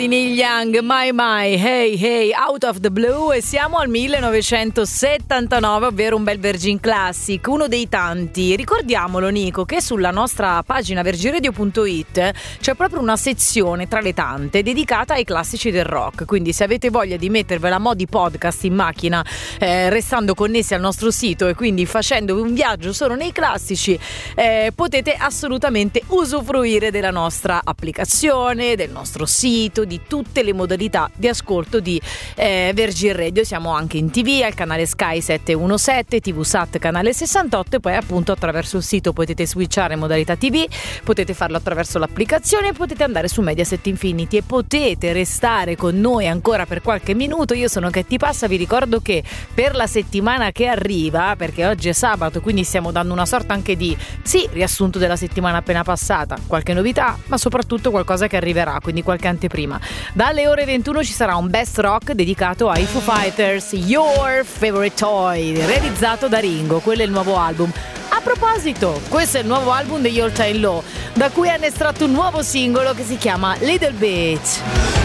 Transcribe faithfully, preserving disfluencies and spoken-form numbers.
Neil Young, My My, Hey Hey, Out of the Blue, e siamo al millenovecentosettantanove, ovvero un bel Virgin Classic, uno dei tanti. Ricordiamolo, Nico, che sulla nostra pagina virginradio punto it c'è proprio una sezione tra le tante dedicata ai classici del rock, quindi se avete voglia di mettervela a mo' di podcast in macchina, eh, restando connessi al nostro sito e quindi facendovi un viaggio solo nei classici, eh, potete assolutamente usufruire della nostra applicazione, del nostro sito, di tutte le modalità di ascolto di eh, Virgin Radio. Siamo anche in tivù al canale Sky settecentodiciassette, T V Sat canale sessantotto, e poi appunto attraverso il sito potete switchare in modalità tivù, potete farlo attraverso l'applicazione, potete andare su Mediaset Infinity e potete restare con noi ancora per qualche minuto. Io sono Che Ti Passa, vi ricordo che per la settimana che arriva, perché oggi è sabato, quindi stiamo dando una sorta anche di sì riassunto della settimana appena passata, qualche novità, ma soprattutto qualcosa che arriverà, quindi qualche anteprima. Dalle ore ventuno ci sarà un best rock dedicato ai Foo Fighters, Your Favorite Toy, realizzato da Ringo. Quello è il nuovo album. A proposito, questo è il nuovo album degli All Time Low, da cui hanno estratto un nuovo singolo che si chiama Little Bit.